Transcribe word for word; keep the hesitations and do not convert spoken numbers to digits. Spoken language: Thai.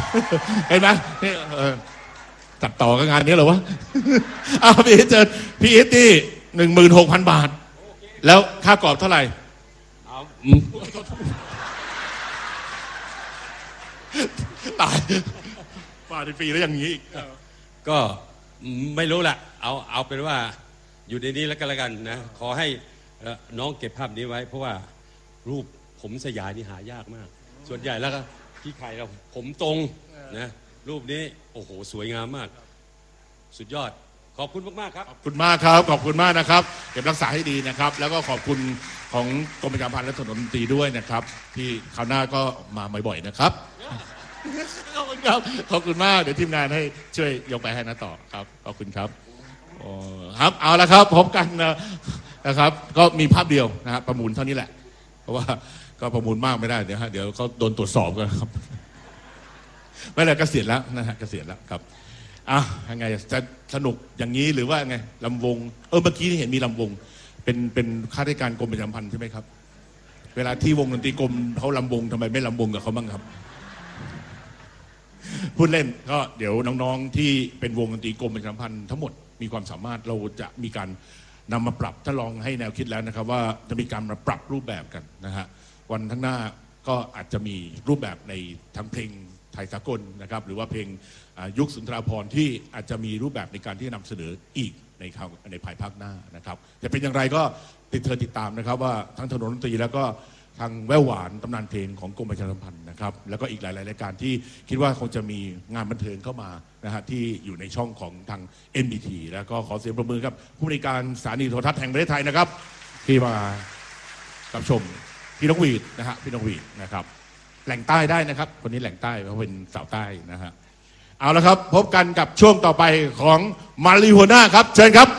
เห็นไหมนี่ตัดต่อกับงานนี้เหรอวะอ้าวพี่เจอพี่อิทนี่หนึ่งหมื่นหกพันบาทแล้วค่ากรอบเท่าไหร่เอาตายมาในปีแล้วอย่างนี้ก็ไม่รู้แหละเอาเอาเป็นว่าอยู่ในนี้แล้วกันแล้วกันนะขอให้น้องเก็บภาพนี้ไว้เพราะว่ารูปผมสยายนี่หายากมากส่วนใหญ่แล้วก็พี่ไข่เราผมตรงนะรูปนี้โอ้โหสวยงามมากสุดยอดขอบคุณมากๆครับขอบคุณมากครับขอบคุณมากนะครับเก็บรักษาให้ดีนะครับแล้วก็ขอบคุณของกรมประชาสัมพันธ์และถนนดนตรีด้วยนะครับที่คราวหน้าก็มาบ่อยๆนะครับขอบคุณครับขอบคุณมากเดี๋ยวทีมงานให้ช่วยยกไปให้นะต่อครับขอบคุณครับโอ้ครับเอาละครับพบกันนะครับก็มีภาพเดียวนะครับประมูลเท่านี้แหละเพราะว่าก็ประมูลมากไม่ได้เดี๋ยวฮะเดี๋ยวเขาโดนตรวจสอบกันครับไม่เลยเกษียณแล้วนะฮะเกษียณแล้วครับอ่ะยังไงจะสนุกอย่างนี้หรือว่าไงลำวงเออเมื่อกี้เห็นมีลำวงเป็นเป็นข้าราชการกรมประชาสัมพันธ์ใช่ไหมครับเวลาที่วงดนตรีกรมเขาลำวงทำไมไม่ลำวงกับเขาบ้างครับพูดเล่นก็เดี๋ยวน้องๆที่เป็นวงดนตรีกรมประชาสัมพันธ์ทั้งหมดมีความสามารถเราจะมีการนำมาปรับถ้าลองให้แนวคิดแล้วนะครับว่าจะมีการมาปรับรูปแบบกันนะฮะวันข้างหน้าก็อาจจะมีรูปแบบในทั้งเพลงไทยสากลนะครับหรือว่าเพลงยุคสุนทรภรณ์ที่อาจจะมีรูปแบบในการที่นำเสนออีกในคราวในภายภาคหน้านะครับจะเป็นอย่างไรก็ติดเธอติดตามนะครับว่าทั้งถนนดนตรีแล้วก็ทางแววหวานตำนานเพลงของกรมประชาสัมพันธ์นะครับแล้วก็อีกหลายๆรายการที่คิดว่าคงจะมีงานบันเทิงเข้ามานะฮะที่อยู่ในช่องของทาง เอ็น บี ที แล้วก็ขอเสียงปรบมือครับผู้บริการสถานีโทรทัศน์แห่งประเทศไทยนะครับที่มารับชมพี่นกหวีดนะฮะพี่นกหวีดนะครับแหล่งใต้ได้นะครับคนนี้แหล่งใต้เพราะเป็นสาวใต้นะฮะเอาละครับพบกันกับช่วงต่อไปของมาริโฮน่าครับเชิญครับ